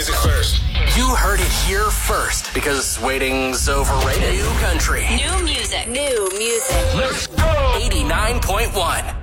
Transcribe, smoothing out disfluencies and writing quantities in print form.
music first. You heard it here first because waiting's overrated. New country. New music. New music. Let's go! 89.1.